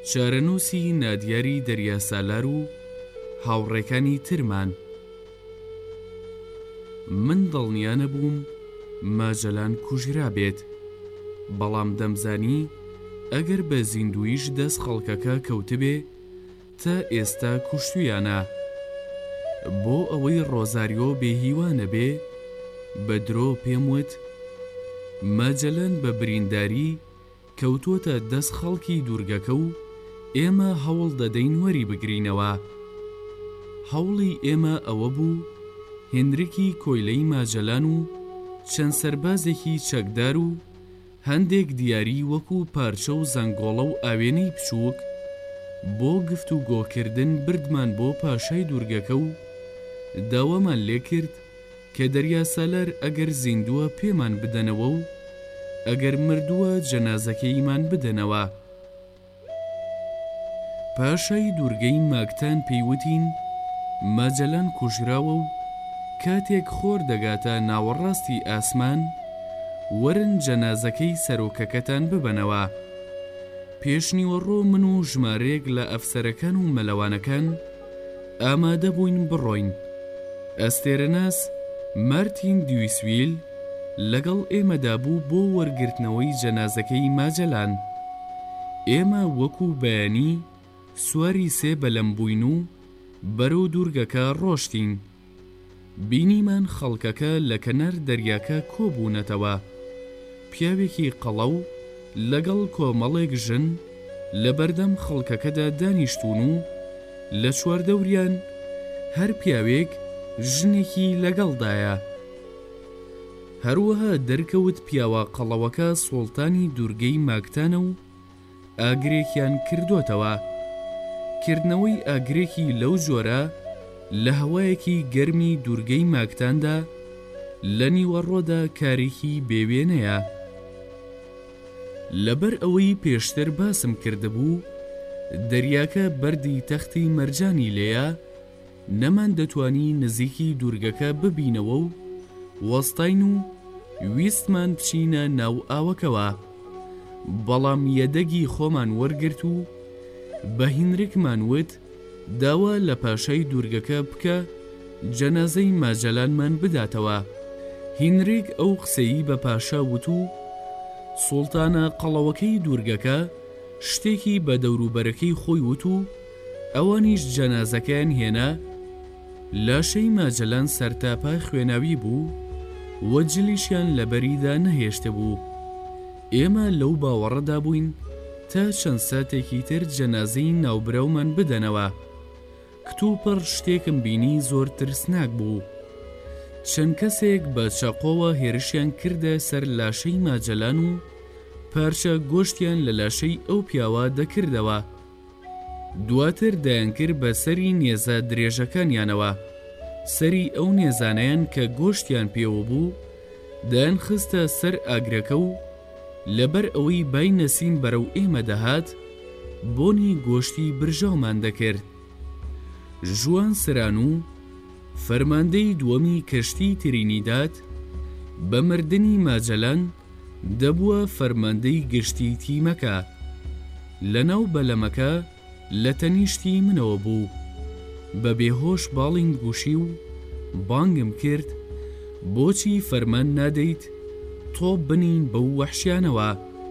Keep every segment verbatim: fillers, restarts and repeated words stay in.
چارەنووسی نادیاری دەریاسالار و هاوڕێکانی ترمان. من دڵنیا نەبووم ماجەلان کوژرا بێت، بەڵام دەمزانی ئەگەر بە زیندویش دەست خەڵکەکە کەوتبێ تا ئێستا کوشتویانە. بۆ ئەوەی ڕۆزاریۆ بێهیوانە بێ بە درۆ پێم وت ماجەلان بە برینداری کەوتۆتە دەست خەڵکی دوورگەکە و ئێمە هەوڵ دەدەین وەری بگرینەوە. هەوڵی ئێمە ئەوە بوو هێنریکی کۆیلەی ماجەلان و چەند سەربازێکی چەکدار و هەندێک دیاری وەکو پارچە و زەنگۆڵە و ئاوێنەی بچووک بۆ گفت و گۆکردن بردمان بۆ پاشای دوورگەکە و داوامان لێ کرد کە دەریاسالار ئەگەر زیندووە پێمان بدەنەوە و ئەگەر مردووە جەنازەکەیمان بدەنەوە. پاشای دوورگەی ماکتان پێیوتین ماجەلان کوژراوە و کاتێک خۆر دەگاتە ناوەڕاستی ئاسمان وەرن جەنازەکەی سەرۆکەکەتان ببەنەوە. پێشنیوەڕۆ من و ژمارەیەک لە ئەفسەرەکان و مەلەوانەکان ئامادە بووین بڕۆین. ئەستێرەناس مارتین دیویسویل لەگەڵ ئێمەدا بوو بۆ وەرگرتنەوەی جەنازەکەی ماجەلان. ئێمە وەکو بەیانی سواری سێ بەلەم بووین و بەرەو دوورگەکە ڕۆشتین. بینیمان خەڵکەکە لە کەنار دەریاکە کۆبوونەتەوە. پیاوێکی قەڵە و لەگەڵ کۆمەڵێک ژن لە بەردەم خەڵکەکەدا دانیشتون و لە چواردەوریان هەر پیاوێک ژنێکی لەگەڵدایە. هەروەها دەرکەوت پیاوە قەڵەوەکە سوڵتانی دوورگەی ماکتانە و ئاگرێکیان کردوتەوە. کردنەوەی ئاگرێکی لەو جۆرە لە هەوایەکی گەرمی دوورگەی ماکتاندا لە نیوەڕۆدا کارێکی بێوێنەیە. لەبەر ئەوەی پێشتر باسم کردبوو دەریاکە بەردی تەختی مەرجانی لێیە، نەمان دەتوانی نزیکی دوورگەکە ببینەوە و وەستاین و ویستمان بچینە ناو ئاوەکەوە. بەڵام یەدەگی خۆمان وەرگرت و بە هینرێکمان وت داوا لە پاشای دوورگەکە بکە جەنازەی ماجەلانمان بداتەوە. هینرێک ئەو قسەیی بە پاشا وت و سوڵتانە قەڵەوەکەی دوورگەکە شتێکی بە دەوروبەرەکەی خۆی وت و ئەوانیش جەنازەکەیان هێنا. لاشەی ماجەلان سەرتاپای خوێناوی بوو وە جلیشیان لە بەریدا نەهێشتە بوو. ئێمە لەو باوەڕەدا بووین تا چەند ساتێکی تر جەنازەی ناوبراومان بدەنەوە. کتوپڕ شتێکم بینی زۆر ترسناک بوو. چەند کەسێک بە چەقۆوە هێرشیان کردە سەر لاشەی ماجەلان و پارچە گۆشتیان لە لاشەی ئەو پیاوە دەکردەوە. دواتر دایانکرد بە سەری نێزە درێژەکانیانەوە. سەری ئەو نێزانەیان کە گۆشتیان پێوە بوو دایان خستە سەر ئاگرەکە و لەبەر ئەوەی بای نەسیم بەرەو ئێمە دەهات بۆنی گۆشتی برژاومان دەکرد. ژوان سران و فەرماندەی دووەمی کەشتی ترینیداد بە مردنی ماجەلان دەبووە فەرماندەی گشتی تیمەکە. لەناو بەلەمەکە لە تەنیشتی منەوە بوو. بە بێهۆش باڵین گوشی و بانگم کرد بۆچی فەرمان نادەیت تۆ بنین بەو وەحشیانەوە.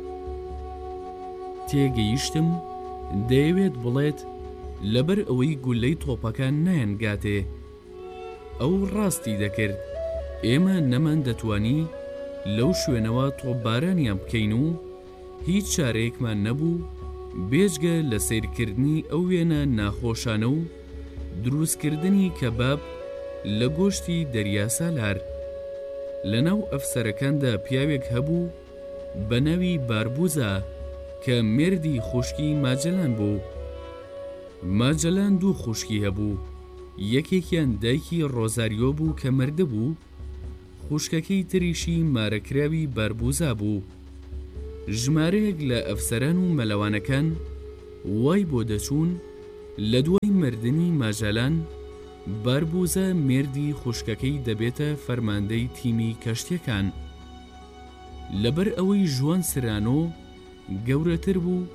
تێگەیشتم دەیەوێت بڵێت لەبەر ئەوەی گولەی تۆپەکان نایەنگاتێ. ئەو ڕاستی دەکرد. ئێمە نەمان دەتوانی لەو شوێنەوە تۆپبارانیان بکەین و هیچ چارەیەکمان نەبوو بێجگە لە سیرکردنی ئەو وێنە ناخۆشانە و دروستکردنی کەباب لە گۆشتی دەریاسالار. لەناو ئەفسەرەکاندا پیاوێک هەبوو بە ناوی باربوزە کە مێردی خوشکی ماجەلان بوو. ماجەلان دوو خوشکی هەبوو. یەکێکیان دایکی ڕۆزاریۆ بوو کە مردە بوو، خوشکەکەی تریشی مارەکراوی باربوزا بوو. ژمارەیەک لە ئەفسەران و مەلەوانەکان وای بۆ دەچوون لە دوای مردنی ماجەلان باربوزە مێردی خوشکەکەی دەبێتە فەرماندەی تیمی کەشتیەکان. لەبەر ئەوەی ژوان سرانۆ گەورەتر بوو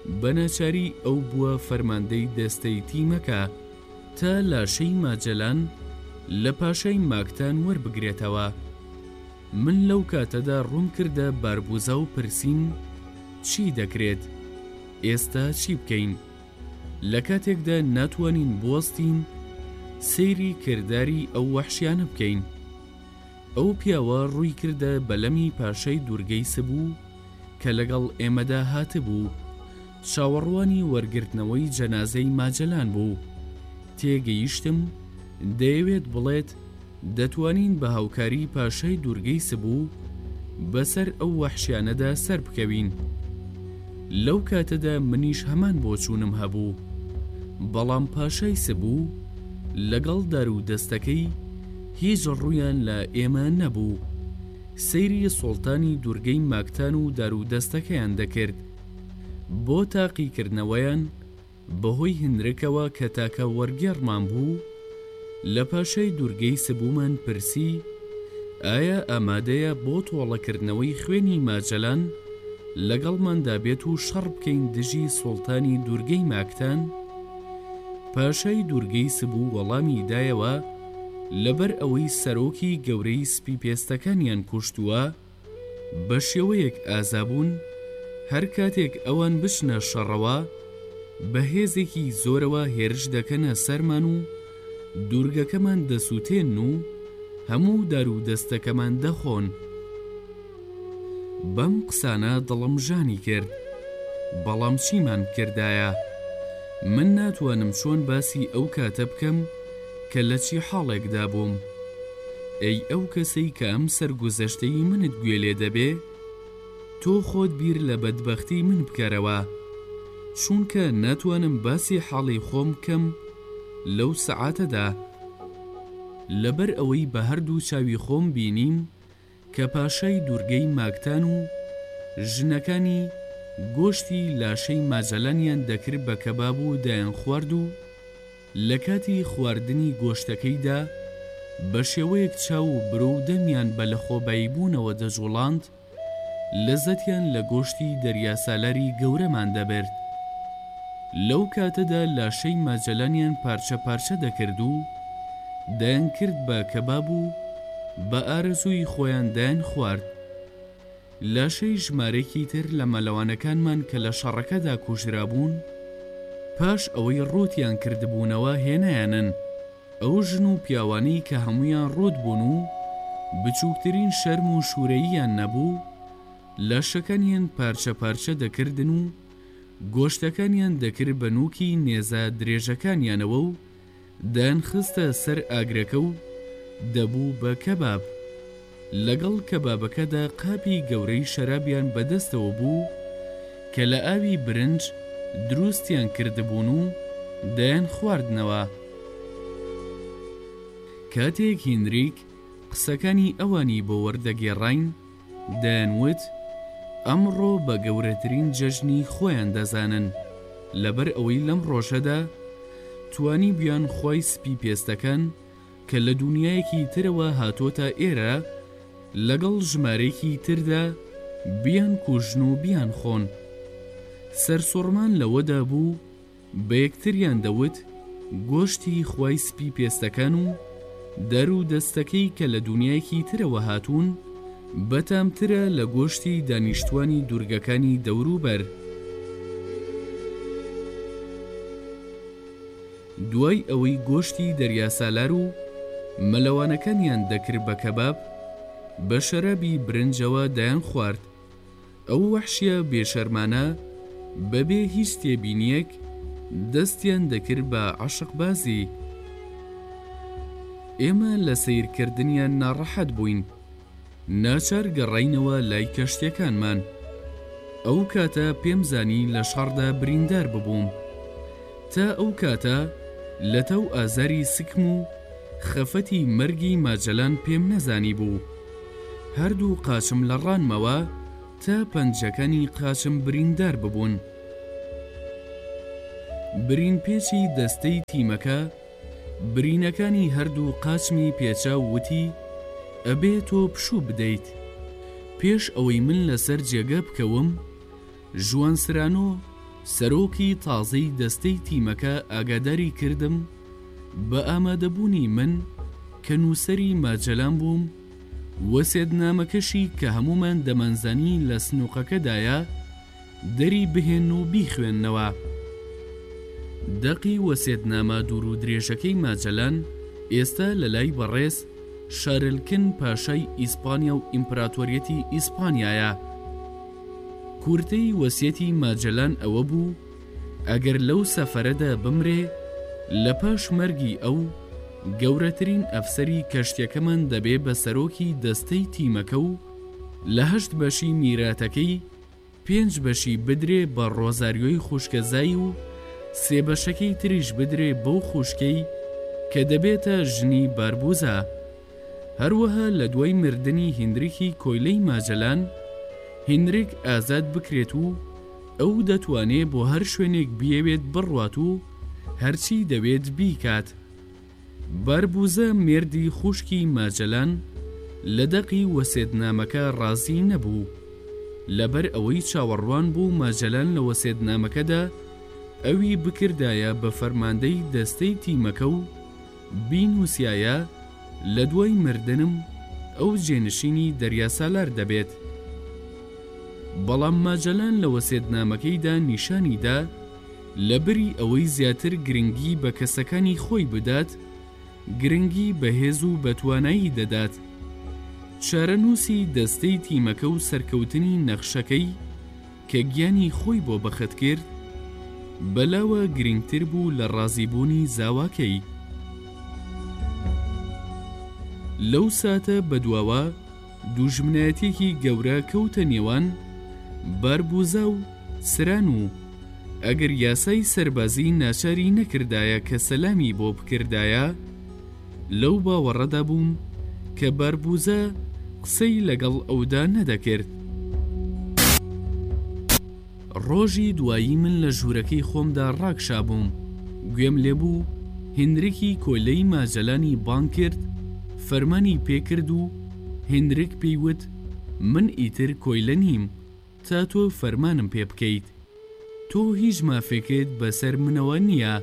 بەناچاری ئەو بووە فەرماندەی دەستەی تیمەکە تا لاشەی ماجەلان لە پاشای ماکتان وەربگرێتەوە. من لەو کاتەدا ڕوون کردە باربوزە و پرسییم چی دەکرێت؟ ئێستا چی بکەین؟ لە کاتێکدا ناتوانین بوەستین سەیری کردداری ئەو وەحشیانە بکەین. ئەو پیاوە ڕووی کردە بەلەمی پاشای دوورگەی سبوو کە لەگەڵ ئێمەدا هاتبوو، چاوەڕوانی وەرگرتنەوەی جەنازەی ماجەلان بوو. تێگەیشتم دەیەوێت بڵێت دەتوانین بە هاوکاری پاشای دوورگەی سبوو بەسەر ئەو وەحشیانەدا سەر بکەوین. لەو کاتەدا منیش هەمان بۆچوونم هەبوو، بەڵام پاشای سبوو لەگەڵ دارودەستەکەی هیچ ڕوویان لە ئێمە نەبوو. سەیری سوڵتانی دوورگەی ماکتان و دارودەستەکەیان دەکرد. بۆ تاقیکردنەوەیان بەهۆی هەندێکەوە کە تاکە وەرگێڕمان بوو، لە پاشای دوورگەی سبوومان پرسی ئایا ئامادەیە بۆ تۆڵەکردنەوەی خوێنی ماجەلان لەگەڵماندا بێت و شەڕ بکەین دژی سوڵتانی دوورگەی ماکتان؟ پاشای دوورگەی سبوو وەڵامی دایەوە لەبەر ئەوەی سەرۆکی گەورەی سپی پێستەکانیان کوشتووە بە شێوەیەک ئازابوون. هەر کاتێک ئەوان بچنە شەڕەوە بەهێزێکی زۆرەوە هێرش دەکەنە سەرمان و دوورگەکەمان دەسووتێن و هەموو دارودەستەکەمان دەخۆن. بەم قسانە دڵم ژانی کرد، بەڵام چیمان کردایە؟ من ناتوانم چۆن باسی ئەو کاتە بکەم کە لە چی حاڵێکدا بووم. ئەی ئەو کەسەی کە ئەم سەرگوزەشتەی منت گوێ لێ دەبێ، تۆ خۆت بیر لە بەدبەختی من بکەرەوە، چونکە ناتوانم باسی حاڵی خۆم بکەم لەو سەعاتەدا، لەبەر ئەوەی بە هەردوو چاوی خۆم بینیم کە پاشای دوورگەی ماکتان و ژنەکانی گۆشتی لاشەی ماجەلانیان دەکرد بە کەباب و دایان خوارد و لە کاتی خواردنی گۆشتەکەیدا بە شێوەیەک چاو و برۆ و دەمیان بە لە خۆبایی بوونەوە دەجوڵاند، لەزەتیان لە گۆشتی دەریاسالاری گەورەمان دەبرد. لەو کاتەدا لاشەی ماجەلانیان پارچە پارچە دەکرد و دایان کرد بە کەباب و بە ئارەزووی خۆیان دایان خوارد. لاشەی ژمارەیەکی تر لە مەلەوانەکانمان کە لە شەڕەکەدا کوژرابوون، پاش ئەوەی ڕوتیان کردبوونەوە هێنایانن. ئەو ژن و پیاوانەی کە هەمویان ڕوت بوون و بچووکترین شەرم و شوورەییان نەبوو، لاشەکانیان پارچە پارچە دەکردن و گۆشتەکانیان دەکرد بە نووکی نێزە درێژەکانیانەوە و دایان خستە سەر ئاگرەکە و دەبوو بە کەباب. لەگەڵ کەبابەکەدا قاپی گەورەی شەرابیان بەدەستەوە بوو کە لە ئاوی برنج دروستیان کردبوون و دایان خواردنەوە. کاتێک هینریک قسەکانی ئەوانی بۆ وەردەگێڕاین، دایانوت ئەمڕۆ بە گەورەترین جەژنی خۆیان دەزانن، لەبەر ئەوەی لەم ڕۆژەدا توانی بیان خۆی سپی پێستەکەن کە لە دونیایەکی ترەوە هاتۆتە ئێرە لەگەڵ ژمارەیەکی تردا بیان کوژن و بیان خۆن. سەرسوڕمان لەوەدا بوو بە یەکتریان دەوت گۆشتی خۆی سپی پێستەکان و دەرودەستەکەی کە لە دونیایەکی ترەوە هاتوون بەتامترە لە گۆشتی دانیشتوانی دوورگەکانی دەوروبەر. دوای ئەوەی گۆشتی دەریاسالار و مەلەوانەکانیان دەکرد بە کەباب، بە شەرابی برنجەوە دایان خوارد. ئەو وەحشیە بێشەرمانە بەبێ هیچ تێبینیەک دەستیان دەکرد بە عەشقبازی. ئێمە لە سەیرکردنیان ناڕەحەت بووین، ناچار گەڕاینەوە لای کەشتیەکانمان. ئەو کاتە پێم زانی لە شەڕدا بریندار ببووم. تا ئەو کاتە لە تەو ئازاری سکم و خەفەتی مەرگی ماجەلان پێم نەزانی بوو. هەردوو قاچم لە ڕانمەوە تا پەنجەکانی قاچم بریندار ببوون. برین پێچی دەستەی تیمەکە برینەکانی هەردوو قاچمی پێچە وتی ئەبێ تۆ پشوو بدەیت. پێش ئەوەی من لەسەر جێگە بکەوم، ژوانسرانۆ سەرۆکی تازەی دەستەی تیمەکە ئاگاداری کردم بە ئامادەبوونی من کە نووسەری ماجەلان بووم، وەسێدنامەکەشی کە هەمومان دەمانزانی لە سنووقەکەدایە دەری بهێن و بیخوێننەوە. دەقی وەسێدنامە دوور و درێژەکەی ماجەلان ئێستا لە لای بەڕێز شارلکن پاشای ئیسپانیا و ئیمپراتۆریەتی ئیسپانیایە. کورتەی وەسیەتی ماجەلان ئەوە بوو ئەگەر لەو سەفەرەدا بمرێ لە پاش مەرگی ئەو گەورەترین ئەفسەری کەشتیەکەمان دەبێ بە سەرۆکی دەستەی تیمەکە و لە هەشت بەشی میراتەکەی پێنج بەشی بدرێ بە ڕۆزاریۆی خوشکەزایی و سێ بەشەکەی تریش بدرێ بەو خوشکەی کە دەبێتە ژنی باربوزە. هەروەها لە دوای مردنی هینریکی کۆیلەی ماجەلان هینریک ئازاد بکرێت و ئەو دەتوانێت بۆ هەر شوێنێک بیەوێت بڕوات و هەرچی دەوێت بیکات. باربوزە مێردی خوشکی ماجەلان لە دەقی وەسێدنامەکە ڕازی نەبوو، لەبەر ئەوەی چاوەڕوان بوو ماجەلان لە وەسێدنامەکەدا ئەوی بکردایە بە فەرماندەی دەستەی تیمەکە و بینوسایە لە دوای مردنم ئەو جێنشینی دەریاسالار دەبێت. بەڵام ماجەلان لە وەسێدنامەکەیدا نیشانیدا لەبەری ئەوەی زیاتر گرنگی بە کەسەکانی خۆی بدات، گرنگی بەهێز و بەتوانایی دەدات. چارەنووسی دەستەی تیمەکە و سەرکەوتنی نەخشەکەی کە گیانی خۆی بۆ بەخت کرد بەلاوە گرنگتر بوو لە ڕازیبوونی زاواکەی. لەو ساتە بەدواوە دوژمنایەتێکی گەورە کەوتە نێوان باربوزە و سران و ئەگەر یاسای سەربازی ناچاری نەکردایە کە سەلامی بۆ بکردایە لەو باوەڕەدا بووم کە باربوزە قسەی لەگەڵ ئەودا نەدەکرد. ڕۆژی دوایی من لە ژوورەکەی خۆمدا ڕاکشا بووم، گوێم لێبوو هینریکی کۆیلەی ماجەلانی بانگ کرد، فەرمانی پێکرد و هینریک پێیوت من ئیتر کۆیلە نیم تا تۆ فەرمانم پێ بکەیت، تۆ هیچ مافێکت بەسەر منەوە نییە.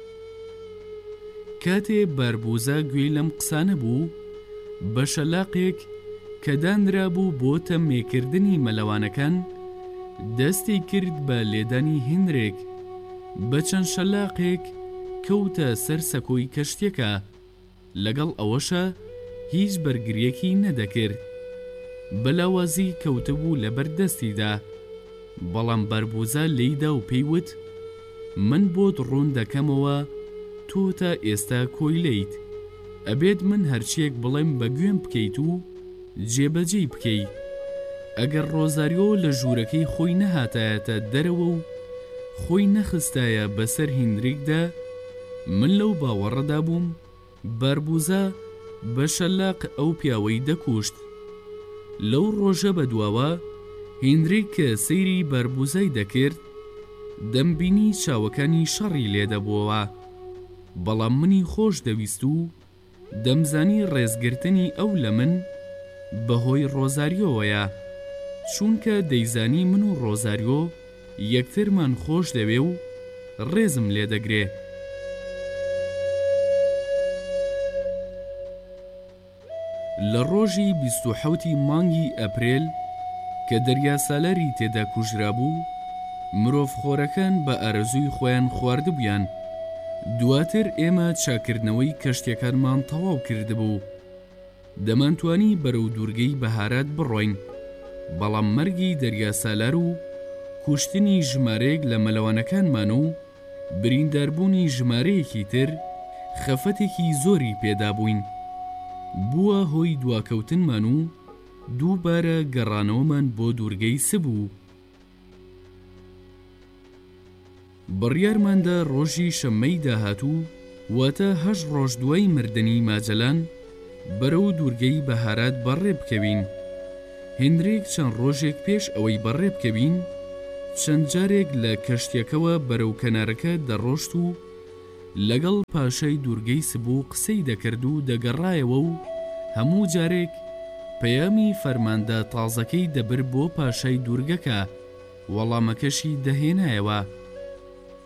کاتێ باربوزە گوێی لەم قسانە بوو بە شەلاقێک کە دانرا بوو بۆ تەمێکردنی مەلەوانەکان دەستی کرد بە لێدانی هینریک، بە چەند شەلاقێک کەوتە سەر سەکۆی کەشتێکە، لەگەڵ ئەوەشە هیچ بەرگریەکی نەدەکرد، بەلاوازی کەوتبوو لە بەردەستیدا. بەڵام باربوزە لێیدا و پێیوت من بۆت ڕوون دەکەمەوە تۆ تا ئێستا کۆیلەیت، ئەبێت من هەرچیەک بڵێم بە گوێم بکەیت و جێبەجێی بکەیت. ئەگەر ڕۆزاریۆ لە ژوورەکەی خۆی نەهاتایەتە دەرەوە و خۆی نەخستایە بەسەر هینریکدا من لەو باوەڕەدا بووم باربوزە بە شەلاق ئەو پیاوەی دەکوشت. لەو ڕۆژە بەدواوە هینریک کە سەیری باربوزای دەکرد دەمبینی چاوەکانی شەڕی لێدەبووەوە، بەڵام منی خۆش دەویست و دەمزانی ڕێزگرتنی ئەو لە من بەهۆی ڕۆزاریۆوەیە، چونکە دەیزانی من و ڕۆزاریۆ یەکترمان خۆش دەوێ و ڕێزم لێدەگرێ. لە ڕۆژی بیست و حەوتی مانگی ئەپرێل کە دەریاسالاری تێدا کوژرا بوو مرۆڤخۆرەکان بە ئارەزووی خۆیان خواردبوویان. دواتر ئێمە چاکردنەوەی کەشتەکانمان تەواو کردبوو، دەمانتوانی بەرەو دوورگەی بەهارات بڕۆین، بەڵام مەرگی دەریاسالار و کوشتنی ژمارەیەک لە مەلەوانەکانمان و برینداربوونی ژمارەیەکی تر خەفەتێکی زۆری پێدابووین، بووە هۆی دواکەوتنمان و دووبارە گەڕانەوەمان بۆ دوورگەی سبوو. بڕیارماندا ڕۆژی شەممەی داهاتوو واتە هەژ ڕۆژ دوای مردنی ماجەلان بەرەو دوورگەی بەهارات بەڕێ بکەوین. هینریک چەند ڕۆژێک پێش ئەوەی بەڕێ بکەوین چەند جارێک لە کەشتیەکەوە بەرەو کەنارەکە دەڕۆشت و لەگەڵ پاشای دوورگەی سبوو قسەی دەکرد و دەگەڕایەوە و هەموو جارێک پەیامی فەرماندە تازەکەی دەبر بۆ پاشای دوورگەکە، وەڵامەکەشی دەهێنایەوە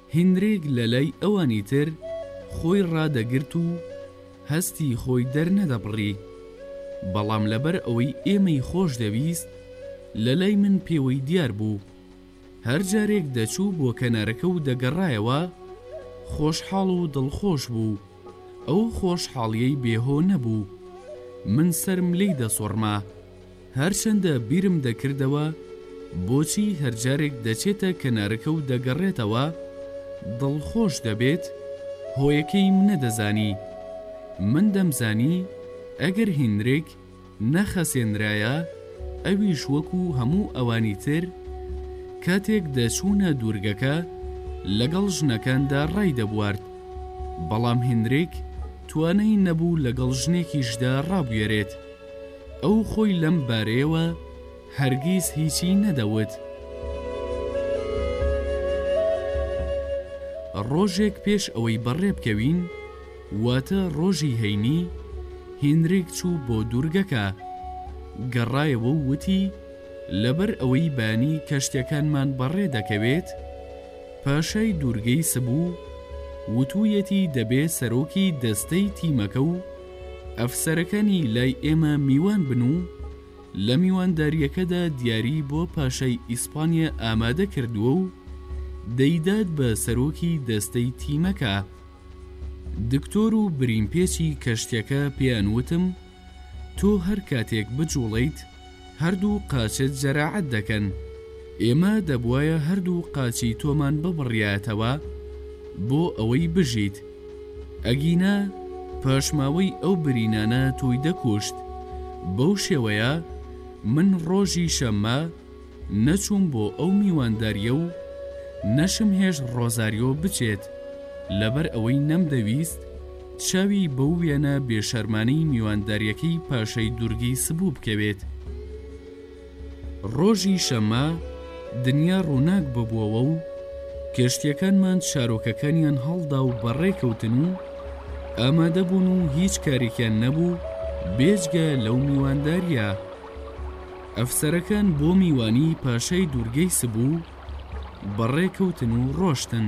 هێندرێک لە لای ئەوانی تر خۆی ڕادەگرت و هەستی خۆی دەرنەدەبڕی، بەڵام لەبەر ئەوەی ئێمەی خۆش دەویست لە لای من پێوەی دیار بوو. هەر جارێک دەچوو بۆ کەنارەکە و دەگەڕایەوە خۆشحاڵ و دڵخۆش بوو. ئەو خۆشحاڵیەی بێهۆ نەبوو. من سەرم لێی دەسۆڕما، هەرچەندە بیرم دەکردەوە بۆچی هەرجارێک دەچێتە کەنارەکە و دەگەڕێتەوە دڵخۆش دەبێت، هۆیەکەی نەدەزانی. من دەمزانی ئەگەر هێندرێک نەخەسێنرایە ئەویش وەکو هەموو ئەوانی تر کاتێک دەچوونە دوورگەکە لەگەڵ ژنەکاندا ڕای دەبوارد، بەڵام هێندرێک توانای نەبوو لەگەڵ ژنێکیشدا ڕابوێرێت. ئەو خۆی لەم بارەیەوە هەرگیز هیچی نەدەوت. ڕۆژێک پێش ئەوەی بەڕێ بکەوین، واتە ڕۆژی هەینی، هێندرێک چوو بۆ دوورگەکە، گەڕایەوە و وتی لەبەر ئەوەی بانی کەشتەکانمان بەڕێ دەکەوێت، پاشای دوورگەی سبوو وتوویەتی دەبێ سەرۆکی دەستەی تیمەکە و ئەفسەرەکانی لای ئێمە میوان بن و لە میوانداریەکەدا دیاری بۆ پاشای ئیسپانیا ئامادە کردووە و دەیداد بە سەرۆکی دەستەی تیمەکە. دکتۆر و بریمپێچی کەشتەکە پێیانوتم تۆ هەر کاتێک بجوڵیت هەردوو قاچت جەراعەت دەکەن، ئێمە دەبوایە هەردوو قاچی تۆمان ببڕیایەتەوە بۆ ئەوەی بژیت. ئەگینا پاشماوەی ئەو برینانە تۆی دەکوشت. بەو شێوەیە من ڕۆژی شەممە نەچووم بۆ ئەو میوانداریە و نەشم هێش ڕۆزاریۆ بچێت، لەبەر ئەوەی نەمدەویست چاوی بەو وێنە بێشەرمانەی میوانداریەکەی پاشەی دوورگەی سبوو بکەوێت. ڕۆژی شەممە دنیا ڕووناک ببووەوە و کەشتیەکانمان شارۆکەکانیان هەڵدا و بەڕێکەوتن و ئامادە بوون و هیچ کارێکیان نەبوو بێجگە لەو میوانداریە. ئەفسەرەکان بۆ میوانی پاشای دوورگەی سبوو بەڕێکەوتن و ڕۆشتن.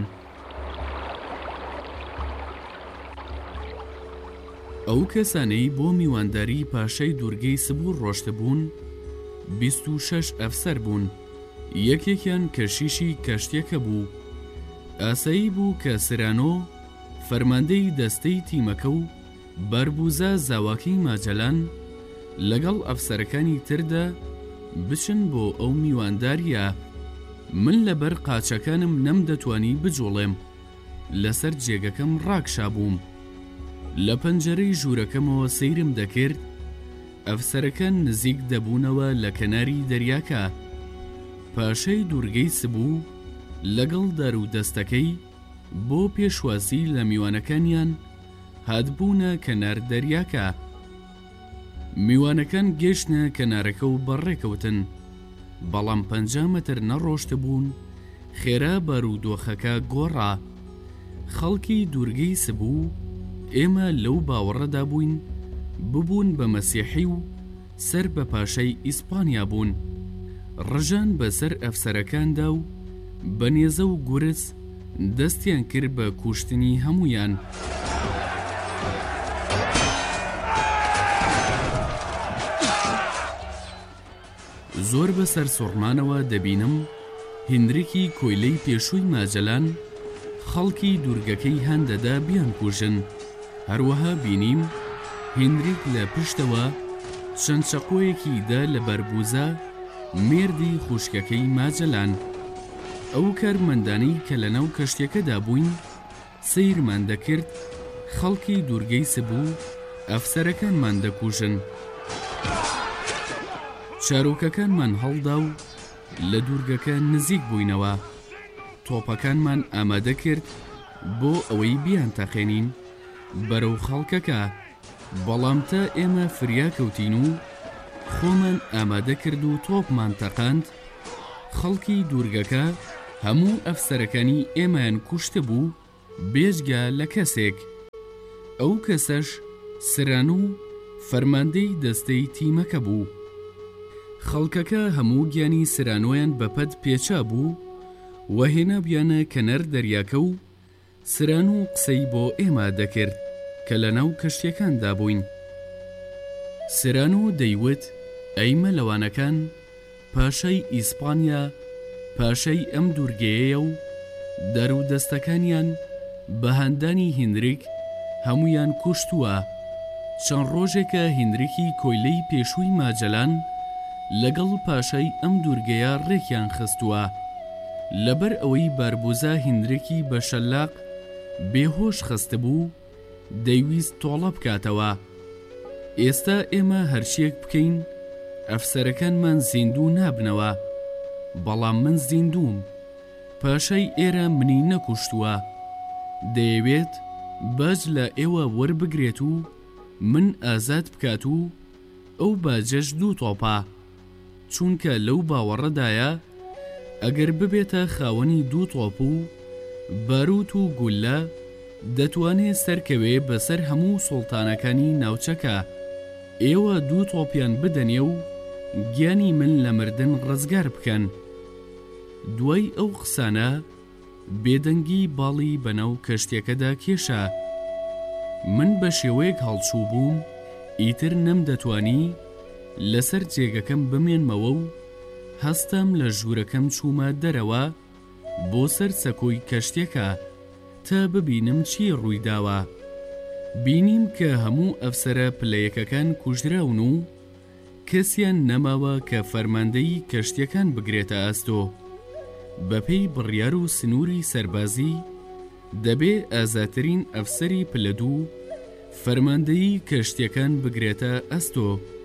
ئەو کەسانەی بۆ میوانداری پاشای دوورگەی سبوو ڕۆشتبوون بیست و شەش ئەفسەر بوون. یەکێکیان کەشیشی کەشتێکە بوو. ئاسایی بوو کە سرانۆ فەرماندەی دەستەی تیمەکە و بەربوزە زاواکەی ماجەلان لەگەڵ ئەفسەرەکانی تردا بچن بۆ ئەو میوانداریە. من لەبەر قاچەکانم نەمدەتوانی بجوڵێم، لەسەر جێگەکەم ڕاکشا بووم. لە پەنجەرەی ژوورەکەمەوە سەیرم دەکرد، ئەفسەرەکان نزیک دەبوونەوە لە کەناری دەریاکە. پاشای دوورگەی سبوو لەگەڵ دارودەستەکەی بۆ پێشواسی لە میوانەکانیان هاتبوونە کەنار دەریاکە. میوانەکان گەشتنە کەنارەکە و بەڕێکەوتن، بەڵام پەنجا مەتر نەڕۆشت بوون خێرا بارودۆخەکە گۆڕا. خەڵکی دوورگەی سبوو ئێمە لەو باوەڕەدا بووین ببوون بە مەسیحی و سەر بە پاشای ئیسپانیا بوون. ڕژان بەسەر ئەفسەرەکاندا و بە نێزە و گورس دەستیان کرد بە کوشتنی هەمویان. زۆر بەسەر سوڕمانەوە دەبینم هێندرێکی کۆیلەی پێشووی ماجەلان خەڵکی دوورگەکەی هەندەدا بیان کوژن. هەروەها بینیم هێندرێک لە پشتەوە چەند چەقۆیەکی دا لە بەربوزە مێردی خوشکەکەی ماجەلان. ئەو کارمەندانەی کە لەناو کەشتێکەدا بووین سەیرمان دەکرد خەڵکی دوورگەی سبوو ئەفسەرەکانمان دەکوژن. چارۆکەکانمان هەڵدا و لە دوورگەکە نزیک بووینەوە. تۆپەکانمان ئامادە کرد بۆ ئەوەی بیان تەقێنین بەرەو خەڵکەکە، بەڵام تا ئێمە فریاکەوتین و خۆمان ئامادە کرد و تۆپمان تەقاند، خەڵکی دوورگەکە هەموو ئەفسەرەکانی ئێمەیان کوشتە بوو بێجگە لە کەسێک. ئەو کەسەش سرانۆ و فەرماندەی دەستەی تیمەکە بوو. خەڵکەکە هەموو گیانی سرانۆیان بەپەد پێچا بوو وهێنا بیانە کەنەر دەریاکە و سران و قسەی بۆ ئێمە دەکرد کە لە ناو کەشتیەکاندا بووین. سران و دەیوت ئەی مەلەوانەکان، پاشای ئیسپانیا پاشای ئەم دوورگەیەیە و دەر و دەستەکانیان بە هەندانی هینریک هەمویان کوشتووە. چەند ڕۆژێکە هینریکی کۆیلەی پێشووی ماجەلان لەگەڵ پاشای ئەم دوورگەیە ڕێکیان خستووە. لەبەر ئەوەی باربوزە هینریکی بە شەلاق بێهۆش خستە بوو، دەیویست تۆڵە بکاتەوە. ئێستا ئێمە هەرچیەک بکەین ئەفسەرەکانمان زیندوو نابنەوە، بەڵام من زیندووم. پاشای ئێرە منی نەکوشتووە. دەیەوێت باج لە ئێوە وەربگرێت و من ئازاد بکات و ئەو باجەش دوو تۆپە، چونکە لەو باوەڕەدایە ئەگەر ببێتە خاوەنی دوو تۆپ و باروت و گولە دەتوانێت سەرکەوێ بەسەر هەموو سوڵتانەکانی ناوچەکە. ئێوە دوو تۆپیان بدەنێ و گیانی من لە مردن ڕزگار بکەن. دوای ئەو قسانە بێدەنگی باڵی بەناو کەشتێکەدا کێشە. من بە شێوەیەک هەڵچوو بووم، ئیتر نەمدەتوانی لەسەر جێگەکەم بمێنمەوە و هەستم لە ژوورەکەم چوومە دەرەوە بۆ سەر سەکۆی کەشتێکە تا ببینم چی ڕوویداوە. بینیم کە هەموو ئەفسەرە پلەیەکەکان کوژراون و کەسیان نەماوە کە فەرماندەی کەشتیەکان بگرێتە ئەستۆ. بەپێی بڕیار و سنووری سەربازی دەبێ ئازاترین ئەفسەری پلە دوو فەرماندەی کەشتیەکان بگرێتە ئەستۆ.